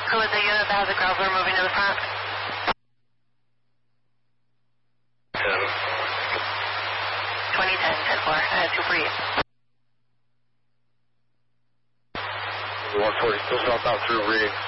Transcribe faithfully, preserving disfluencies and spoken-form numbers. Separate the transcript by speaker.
Speaker 1: Who is the unit that has a Growler moving to the front?
Speaker 2: ten.
Speaker 1: twenty ten, ten four. I have two for you.
Speaker 2: one forty, still southbound through Reed.